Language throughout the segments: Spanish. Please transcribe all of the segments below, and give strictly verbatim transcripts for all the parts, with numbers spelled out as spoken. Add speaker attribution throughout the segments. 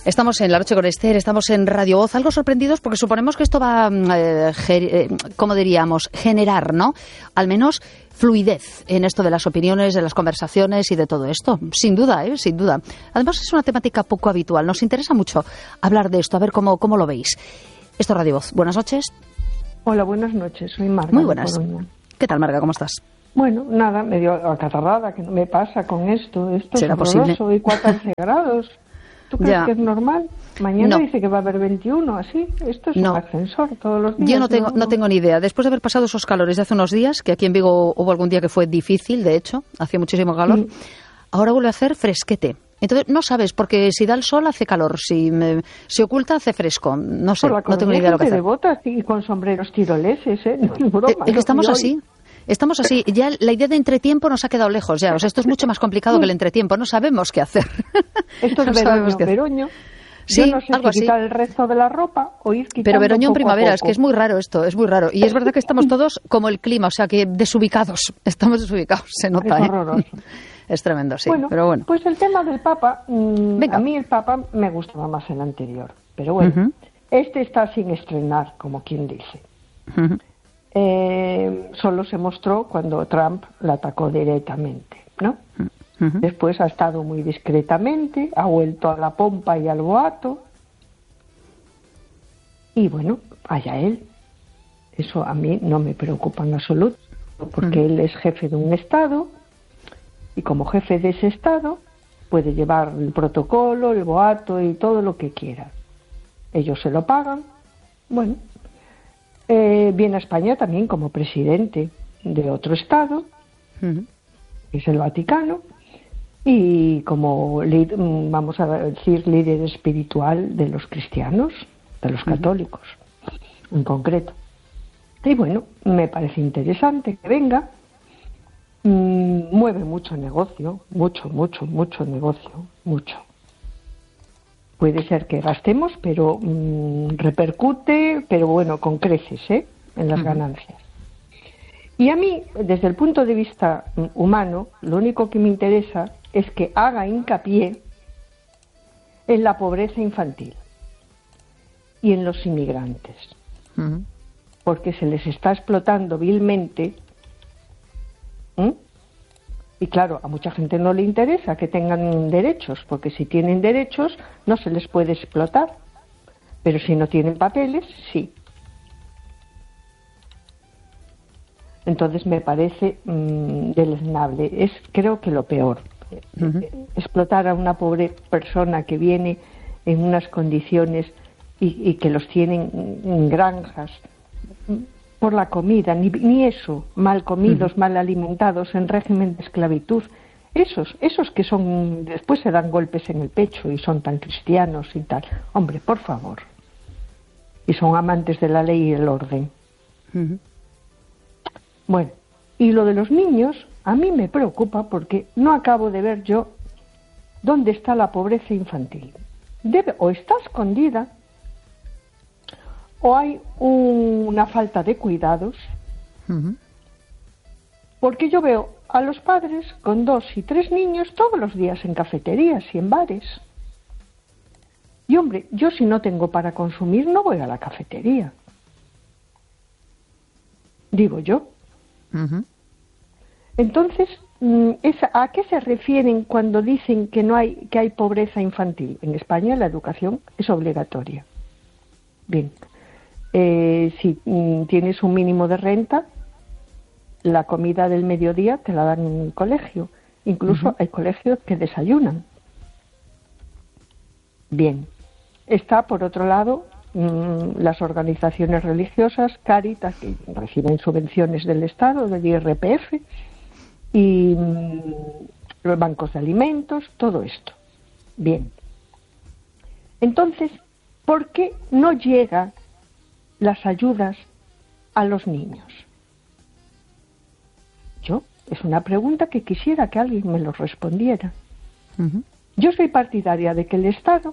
Speaker 1: Estamos en La Noche con Esther, estamos en Radio Voz, algo sorprendidos porque suponemos que esto va, eh, eh, como diríamos, generar, ¿no? Al menos fluidez en esto de las opiniones, de las conversaciones y de todo esto. Sin duda, ¿eh? Sin duda. Además es una temática poco habitual. Nos interesa mucho hablar de esto, a ver cómo, cómo lo veis. Esto es Radio Voz. Buenas noches.
Speaker 2: Hola, buenas noches. Soy Marga.
Speaker 1: Muy buenas. ¿Qué tal, Marga? ¿Cómo estás?
Speaker 2: Bueno, nada, medio acatarrada, que no me pasa con esto. Esto
Speaker 1: ¿Será
Speaker 2: es horroroso,
Speaker 1: posible?
Speaker 2: y catorce grados. ¿Tú crees
Speaker 1: Ya.
Speaker 2: que es normal? Mañana
Speaker 1: No.
Speaker 2: dice que va a haber veintiuno, así. Esto es
Speaker 1: No.
Speaker 2: un ascensor todos los días.
Speaker 1: Yo no tengo, no tengo ni idea. Después de haber pasado esos calores de hace unos días, que aquí en Vigo hubo algún día que fue difícil, de hecho, hacía muchísimo calor,
Speaker 2: Sí.
Speaker 1: ahora vuelve a hacer fresquete. Entonces no sabes, porque si da el sol hace calor, si me, se oculta hace fresco. No sé,
Speaker 2: Por la
Speaker 1: no tengo ni idea de lo que
Speaker 2: gente
Speaker 1: hacer.
Speaker 2: de botas y con sombreros tiroleses, ¿eh? No es broma.
Speaker 1: Eh, Es que estamos
Speaker 2: no, y
Speaker 1: así. Estamos así. Ya la idea de entretiempo nos ha quedado lejos. Ya, o sea, esto es mucho más complicado que el entretiempo. No sabemos qué hacer.
Speaker 2: Esto es
Speaker 1: No
Speaker 2: veroño,
Speaker 1: sabemos qué hacer.
Speaker 2: veroño.
Speaker 1: Sí,
Speaker 2: Yo no sé
Speaker 1: algo
Speaker 2: si
Speaker 1: así.
Speaker 2: quitar el resto de la ropa o ir quitando
Speaker 1: Pero veroño en
Speaker 2: poco a
Speaker 1: primavera, es
Speaker 2: poco.
Speaker 1: que es muy raro esto, es muy raro. Y es verdad que estamos todos como el clima, o sea, que desubicados. Estamos desubicados, se nota,
Speaker 2: Es
Speaker 1: ¿eh?
Speaker 2: horroroso.
Speaker 1: Es tremendo, sí.
Speaker 2: Bueno,
Speaker 1: Pero bueno.
Speaker 2: pues el tema del Papa, mmm,
Speaker 1: Venga.
Speaker 2: a mí el Papa me gustaba más el anterior, pero bueno,
Speaker 1: Ujú.
Speaker 2: este está sin estrenar, como quien dice.
Speaker 1: Ujú.
Speaker 2: Eh, solo se mostró cuando Trump la atacó directamente, ¿no?
Speaker 1: Ujú.
Speaker 2: Después ha estado muy discretamente, ha vuelto a la pompa y al boato, y bueno, allá él. Eso a mí no me preocupa en absoluto, porque
Speaker 1: Ujú.
Speaker 2: él es jefe de un Estado, y como jefe de ese Estado puede llevar el protocolo, el boato y todo lo que quiera. Ellos se lo pagan. Bueno, eh, viene a España también como presidente de otro Estado,
Speaker 1: Ujú.
Speaker 2: que es el Vaticano, y como, li- vamos a decir, líder espiritual de los cristianos, de los católicos, en concreto. Y bueno, me parece interesante que venga. Mm, mueve mucho negocio, mucho, mucho, mucho negocio, mucho. Puede ser que gastemos, pero mm, repercute, pero bueno, con creces, ¿eh? En las
Speaker 1: Ujú.
Speaker 2: ganancias. Y a mí, desde el punto de vista mm, humano, lo único que me interesa es que haga hincapié en la pobreza infantil y en los inmigrantes,
Speaker 1: Ujú.
Speaker 2: porque se les está explotando vilmente. ¿Mm? Y claro, a mucha gente no le interesa que tengan derechos, porque si tienen derechos no se les puede explotar, pero si no tienen papeles, sí. Entonces me parece mmm, deleznable, es creo que lo peor.
Speaker 1: Ujú.
Speaker 2: Explotar a una pobre persona que viene en unas condiciones y, y que los tienen en granjas por la comida, ni, ni eso, mal comidos,
Speaker 1: Ujú.
Speaker 2: mal alimentados, en régimen de esclavitud. Esos, esos que son, después se dan golpes en el pecho y son tan cristianos y tal. Hombre, por favor. Y son amantes de la ley y el orden.
Speaker 1: Ujú.
Speaker 2: Bueno, y lo de los niños, a mí me preocupa porque no acabo de ver yo dónde está la pobreza infantil. Debe, o está escondida, o hay una falta de cuidados,
Speaker 1: Ujú.
Speaker 2: porque yo veo a los padres con dos y tres niños todos los días en cafeterías y en bares. Y hombre, yo si no tengo para consumir no voy a la cafetería. Digo yo.
Speaker 1: Ujú.
Speaker 2: Entonces, ¿a qué se refieren cuando dicen que no hay, que hay pobreza infantil? En España la educación es obligatoria. Bien. Eh, si mm, tienes un mínimo de renta, la comida del mediodía te la dan en el colegio. Incluso
Speaker 1: Ujú.
Speaker 2: hay colegios que desayunan. Bien. Está, por otro lado, mmm, las organizaciones religiosas, Cáritas, que reciben subvenciones del Estado, del I R P F, y mmm, los bancos de alimentos, todo esto. Bien. Entonces, ¿por qué no llega las ayudas a los niños? Yo, es una pregunta que quisiera que alguien me lo respondiera.
Speaker 1: Ujú.
Speaker 2: Yo soy partidaria de que el Estado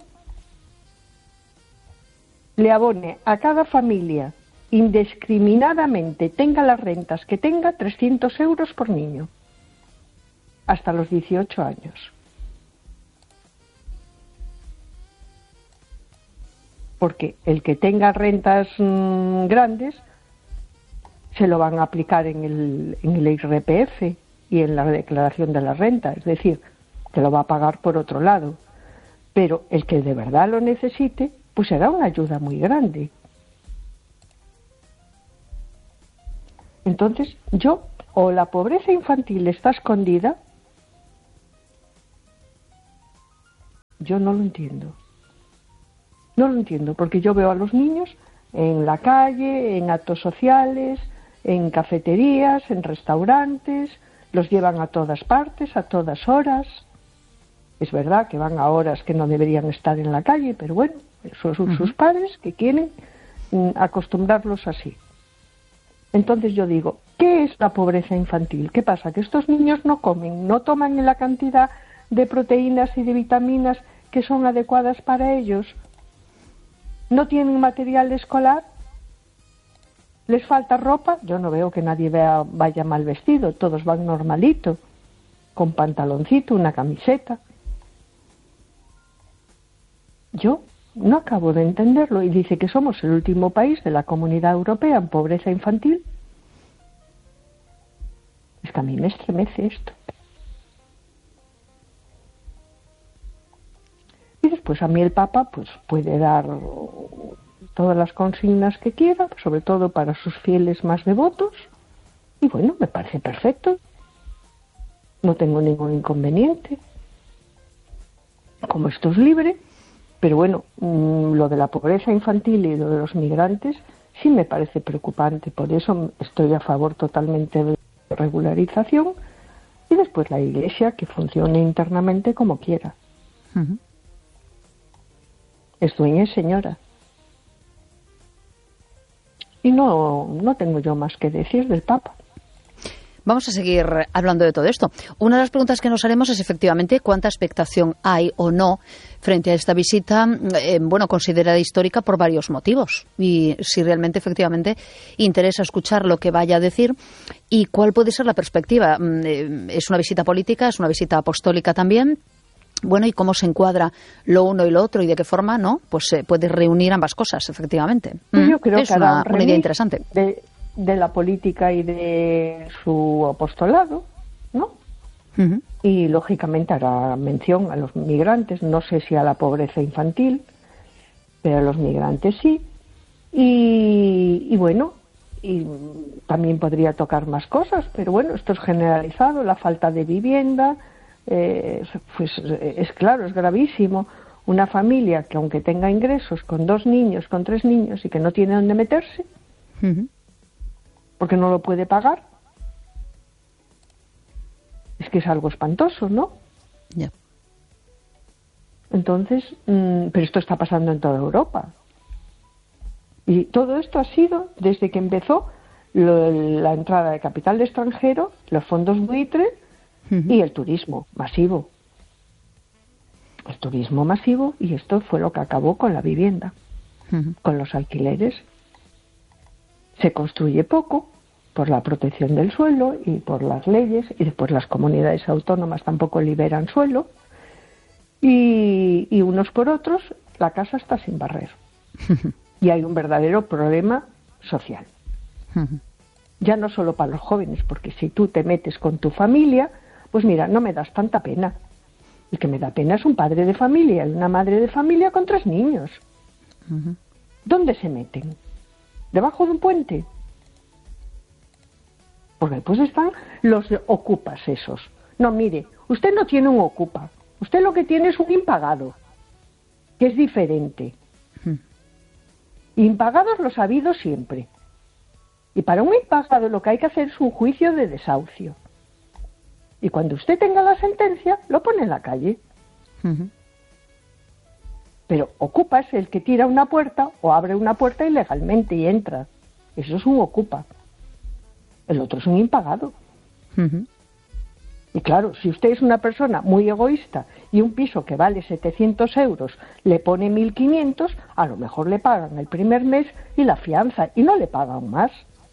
Speaker 2: le abone a cada familia indiscriminadamente, tenga las rentas que tenga, trescientos euros por niño, hasta los dieciocho años. porque el que tenga rentas mmm, grandes se lo van a aplicar en el, en el I R P F y en la declaración de la renta, es decir, que lo va a pagar por otro lado. Pero el que de verdad lo necesite, pues será una ayuda muy grande. Entonces, yo, o la pobreza infantil está escondida, yo no lo entiendo. No lo entiendo, porque yo veo a los niños en la calle, en actos sociales, en cafeterías, en restaurantes, los llevan a todas partes, a todas horas. Es verdad que van a horas que no deberían estar en la calle, pero bueno, esos son sus padres que quieren mm, acostumbrarlos así. Entonces yo digo, ¿qué es la pobreza infantil? ¿Qué pasa? Que estos niños no comen, no toman en la cantidad de proteínas y de vitaminas que son adecuadas para ellos, no tienen material escolar, les falta ropa. Yo no veo que nadie vea, vaya mal vestido, todos van normalito, con pantaloncito, una camiseta. Yo no acabo de entenderlo, y dice que somos el último país de la Comunidad Europea en pobreza infantil. Es que a mí me estremece esto. Y después a mí el Papa pues puede dar todas las consignas que quiera, sobre todo para sus fieles más devotos, y bueno, me parece perfecto. No tengo ningún inconveniente. Como esto es libre, pero bueno, mmm, lo de la pobreza infantil y lo de los migrantes sí me parece preocupante. Por eso estoy a favor totalmente de la regularización, y después la Iglesia que funcione internamente como quiera. Uh-huh. Es dueña y señora. Y no, no tengo yo más que decir del Papa.
Speaker 1: Vamos a seguir hablando de todo esto. Una de las preguntas que nos haremos es efectivamente cuánta expectación hay o no frente a esta visita, eh, bueno, considerada histórica por varios motivos. Y si realmente, efectivamente, interesa escuchar lo que vaya a decir y cuál puede ser la perspectiva. Eh, ¿Es una visita política? ¿Es una visita apostólica también? Bueno, y cómo se encuadra lo uno y lo otro y de qué forma, ¿no? Pues se eh, puede reunir ambas cosas, efectivamente.
Speaker 2: Yo creo
Speaker 1: es
Speaker 2: que
Speaker 1: una, una idea interesante.
Speaker 2: De, de la política y de su apostolado, ¿no? Uh-huh. Y lógicamente hará mención a los migrantes, no sé si a la pobreza infantil, pero a los migrantes sí. Y, y bueno, y también podría tocar más cosas, pero bueno, esto es generalizado, la falta de vivienda. Eh, pues es claro, es gravísimo una familia que aunque tenga ingresos con dos niños, con tres niños y que no tiene dónde meterse, uh-huh. porque no lo puede pagar, es que es algo espantoso, ¿no?
Speaker 1: Yeah.
Speaker 2: Entonces, mmm, pero esto está pasando en toda Europa, y todo esto ha sido desde que empezó lo, la entrada de capital de extranjero, los fondos buitre y el turismo masivo. El turismo masivo, y esto fue lo que acabó con la vivienda, uh-huh. con los alquileres. Se construye poco por la protección del suelo y por las leyes, y después las comunidades autónomas tampoco liberan suelo, y, y unos por otros la casa está sin barrer. Uh-huh. Y hay un verdadero problema social. Uh-huh. Ya no solo para los jóvenes, porque si tú te metes con tu familia, pues mira, no me das tanta pena. El que me da pena es un padre de familia y una madre de familia con tres niños. Uh-huh. ¿Dónde se meten? ¿Debajo de un puente? Porque después están los ocupas esos. No, mire, usted no tiene un ocupa. Usted lo que tiene es un impagado, que es diferente. Uh-huh. Impagados los ha habido siempre. Y para un impagado lo que hay que hacer es un juicio de desahucio. Y cuando usted tenga la sentencia, lo pone en la calle. Uh-huh. Pero ocupa es el que tira una puerta o abre una puerta ilegalmente y entra. Eso es un ocupa. El otro es un impagado. Uh-huh. Y claro, si usted es una persona muy egoísta y un piso que vale setecientos euros le pone mil quinientos, a lo mejor le pagan el primer mes y la fianza y no le pagan más.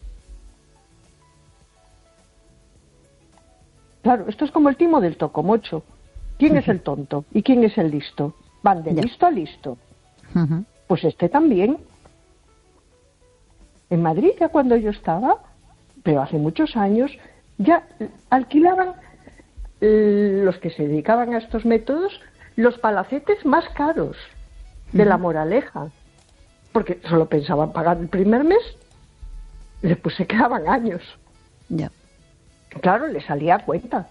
Speaker 2: Claro, esto es como el timo del tocomocho. ¿Quién uh-huh. es el tonto y quién es el listo? Van de yeah. listo a listo. Uh-huh. Pues este también. En Madrid, ya cuando yo estaba, pero hace muchos años, ya alquilaban eh, los que se dedicaban a estos métodos los palacetes más caros de La Moraleja, porque solo pensaban pagar el primer mes, después se quedaban años.
Speaker 1: Ya.
Speaker 2: Claro, les salía a cuenta.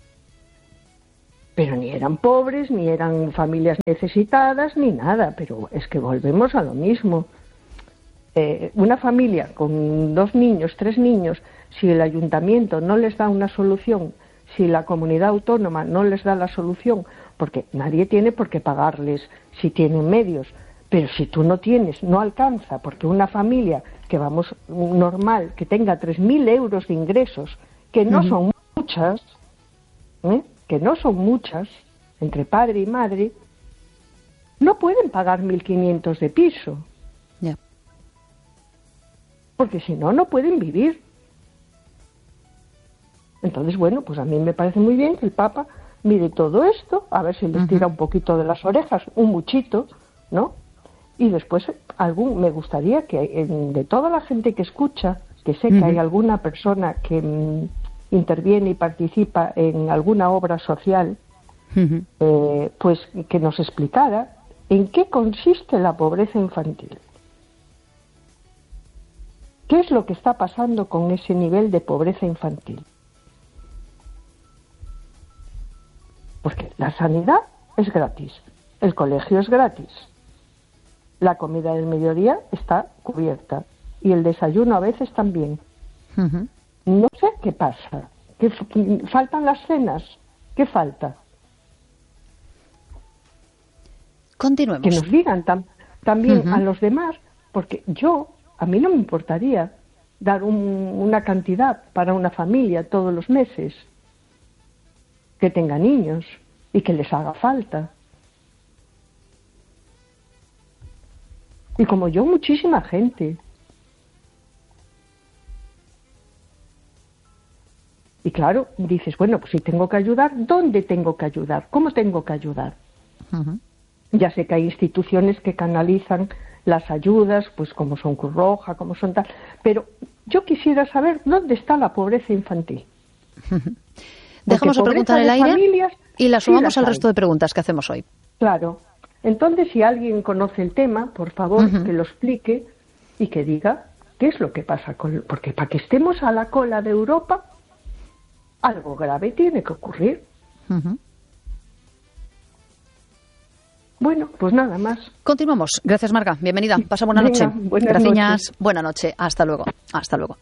Speaker 2: Pero ni eran pobres, ni eran familias necesitadas, ni nada. Pero es que volvemos a lo mismo. Eh, una familia con dos niños, tres niños, si el ayuntamiento no les da una solución, si la comunidad autónoma no les da la solución, porque nadie tiene por qué pagarles si tienen medios, pero si tú no tienes, no alcanza, porque una familia que vamos normal, que tenga tres mil euros de ingresos, que no uh-huh. son muchas, ¿eh? que no son muchas, entre padre y madre, no pueden pagar mil quinientos de piso.
Speaker 1: Yeah.
Speaker 2: Porque si no, no pueden vivir. Entonces, bueno, pues a mí me parece muy bien que el Papa mire todo esto, a ver si les tira uh-huh. un poquito de las orejas, un muchito, ¿no? Y después, algún me gustaría que de toda la gente que escucha, que sé uh-huh. que hay alguna persona que mm, interviene y participa en alguna obra social, uh-huh. eh, pues que nos explicara en qué consiste la pobreza infantil. ¿Qué es lo que está pasando con ese nivel de pobreza infantil? Porque la sanidad es gratis, el colegio es gratis, la comida del mediodía está cubierta y el desayuno a veces también. Uh-huh. No sé qué pasa, ¿Qué, faltan las cenas, ¿qué falta?
Speaker 1: Continuemos.
Speaker 2: Que nos digan tam- también uh-huh. a los demás, porque yo, a mí no me importaría dar un, una cantidad para una familia todos los meses, que tenga niños y que les haga falta. Y como yo, muchísima gente. Y claro, dices, bueno, pues si tengo que ayudar, ¿dónde tengo que ayudar? ¿Cómo tengo que ayudar? Uh-huh. Ya sé que hay instituciones que canalizan las ayudas, pues como son Cruz Roja, como son tal, pero yo quisiera saber dónde está la pobreza infantil.
Speaker 1: Uh-huh. Dejamos la pregunta en el aire familias, y la sumamos sí al resto de preguntas que hacemos hoy.
Speaker 2: Claro. Entonces, si alguien conoce el tema, por favor, uh-huh. que lo explique y que diga qué es lo que pasa con... Porque para que estemos a la cola de Europa, algo grave tiene que ocurrir. Uh-huh. Bueno, pues nada más.
Speaker 1: Continuamos. Gracias, Marga. Bienvenida. Pasa buena
Speaker 2: Venga,
Speaker 1: noche.
Speaker 2: Gracias.
Speaker 1: Noches. Buena noche. Hasta luego. Hasta luego.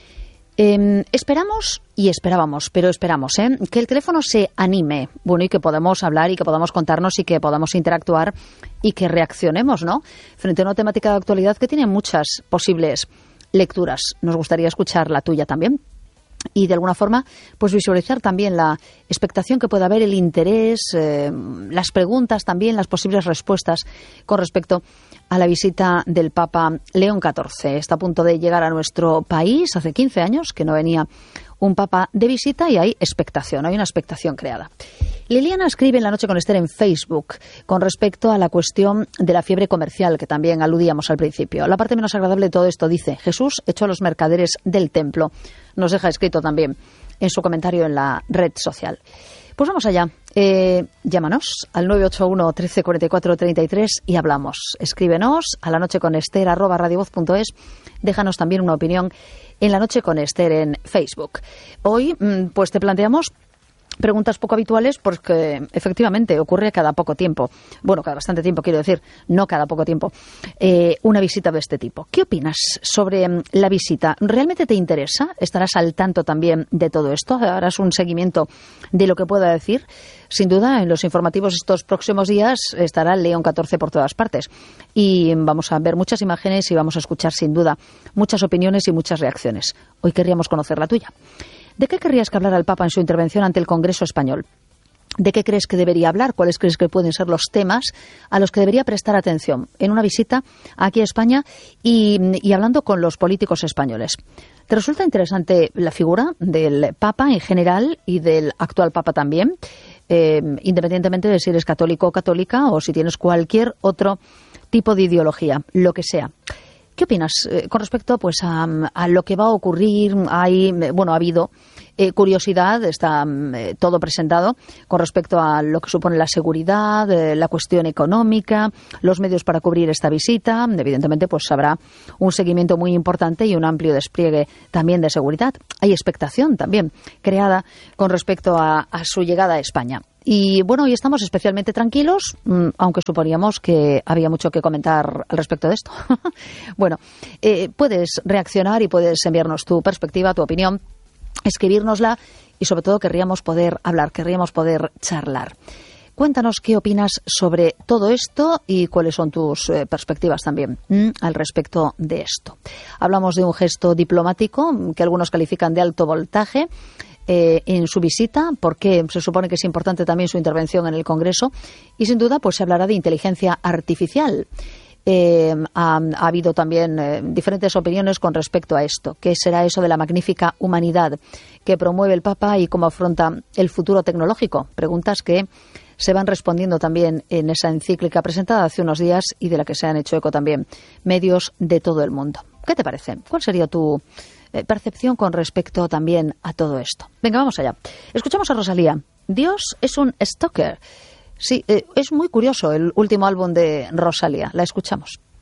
Speaker 1: Eh, esperamos y esperábamos, pero esperamos ¿eh? que el teléfono se anime, bueno, y que podamos hablar y que podamos contarnos y que podamos interactuar y que reaccionemos, ¿no? Frente a una temática de actualidad que tiene muchas posibles lecturas. Nos gustaría escuchar la tuya también. Y de alguna forma, pues visualizar también la expectación que pueda haber, el interés, eh, las preguntas también, las posibles respuestas con respecto a la visita del Papa León catorce. Está a punto de llegar a nuestro país, hace quince años que no venía un Papa de visita y hay expectación, hay una expectación creada. Liliana escribe en La Noche con Esther en Facebook con respecto a la cuestión de la fiebre comercial que también aludíamos al principio. La parte menos agradable de todo esto, dice, Jesús echó a los mercaderes del templo. Nos deja escrito también en su comentario en la red social. Pues vamos allá. Eh, llámanos al nueve ocho uno, trece, cuarenta y cuatro, treinta y tres y hablamos. Escríbenos a lanocheconester arroba radiovoz punto es. Déjanos también una opinión en La Noche con Esther en Facebook. Hoy, pues te planteamos preguntas poco habituales porque efectivamente ocurre cada poco tiempo, bueno, cada bastante tiempo quiero decir, no cada poco tiempo, eh, una visita de este tipo. ¿Qué opinas sobre la visita? ¿Realmente te interesa? ¿Estarás al tanto también de todo esto? ¿Harás un seguimiento de lo que pueda decir? Sin duda, en los informativos estos próximos días estará León catorce por todas partes y vamos a ver muchas imágenes y vamos a escuchar sin duda muchas opiniones y muchas reacciones. Hoy querríamos conocer la tuya. ¿De qué querrías que hablara el Papa en su intervención ante el Congreso Español? ¿De qué crees que debería hablar? ¿Cuáles crees que pueden ser los temas a los que debería prestar atención en una visita aquí a España y, y hablando con los políticos españoles? ¿Te resulta interesante la figura del Papa en general y del actual Papa también? Eh, independientemente de si eres católico o católica o si tienes cualquier otro tipo de ideología, lo que sea. ¿Qué opinas eh, con respecto pues a, a lo que va a ocurrir? Hay, bueno, ha habido eh, curiosidad, está eh, todo presentado con respecto a lo que supone la seguridad, eh, la cuestión económica, los medios para cubrir esta visita. Evidentemente, pues habrá un seguimiento muy importante y un amplio despliegue también de seguridad. Hay expectación también creada con respecto a, a su llegada a España. Y bueno, hoy estamos especialmente tranquilos, aunque suponíamos que había mucho que comentar al respecto de esto. Bueno, eh, puedes reaccionar y puedes enviarnos tu perspectiva, tu opinión, escribírnosla y sobre todo querríamos poder hablar, querríamos poder charlar. Cuéntanos qué opinas sobre todo esto y cuáles son tus eh, perspectivas también ¿m? al respecto de esto. Hablamos de un gesto diplomático que algunos califican de alto voltaje, Eh, en su visita, porque se supone que es importante también su intervención en el Congreso y sin duda pues se hablará de inteligencia artificial. Eh, ha, ha habido también eh, diferentes opiniones con respecto a esto. ¿Qué será eso de la magnífica humanidad que promueve el Papa y cómo afronta el futuro tecnológico? Preguntas que se van respondiendo también en esa encíclica presentada hace unos días y de la que se han hecho eco también medios de todo el mundo. ¿Qué te parece? ¿Cuál sería tu percepción con respecto también a todo esto? Venga, vamos allá. Escuchamos a Rosalía. Dios es un stalker. Sí, eh, es muy curioso el último álbum de Rosalía. La escuchamos.